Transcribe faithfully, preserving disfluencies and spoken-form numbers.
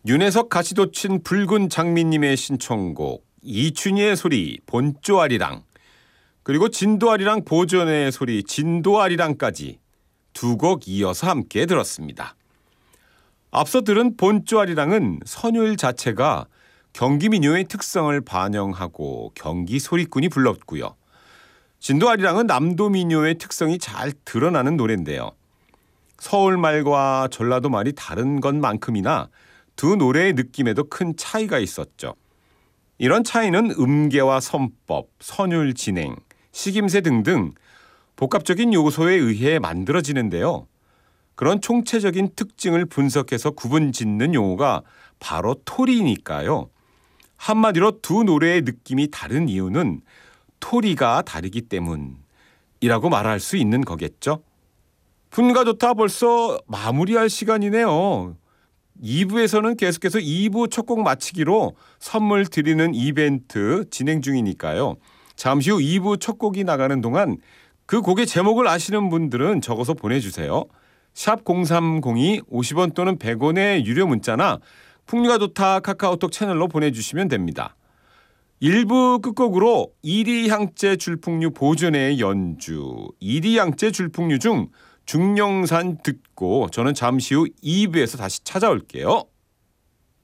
윤혜석 가시도친 붉은 장미님의 신청곡 이춘희의 소리 본쪼아리랑, 그리고 진도아리랑 보존의 소리 진도아리랑까지 두 곡 이어서 함께 들었습니다. 앞서 들은 본쪼아리랑은 선율 자체가 경기 민요의 특성을 반영하고 경기 소리꾼이 불렀고요. 진도아리랑은 남도 민요의 특성이 잘 드러나는 노래인데요. 서울말과 전라도 말이 다른 것만큼이나 두 노래의 느낌에도 큰 차이가 있었죠. 이런 차이는 음계와 선법, 선율 진행, 식임새 등등 복합적인 요소에 의해 만들어지는데요. 그런 총체적인 특징을 분석해서 구분 짓는 용어가 바로 토리니까요. 한마디로 두 노래의 느낌이 다른 이유는 토리가 다르기 때문이라고 말할 수 있는 거겠죠. 분가 좋다 벌써 마무리할 시간이네요. 이 부에서는 계속해서 이 부 첫 곡 마치기로 선물 드리는 이벤트 진행 중이니까요. 잠시 후 이 부 첫 곡이 나가는 동안 그 곡의 제목을 아시는 분들은 적어서 보내주세요. 샵 공삼공이 오십 원 또는 백 원의 유료 문자나 풍류가 좋다 카카오톡 채널로 보내주시면 됩니다. 일 부 끝곡으로 이리향째 줄풍류 보존의 연주, 이리향째 줄풍류 중 중령산 듣고 저는 잠시 후 이 부에서 다시 찾아올게요.